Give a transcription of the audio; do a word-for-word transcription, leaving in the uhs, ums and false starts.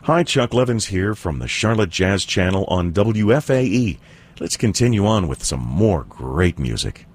Hi, Chuck Levins here from the Charlotte Jazz Channel on W F A E. Let's continue on with some more great music.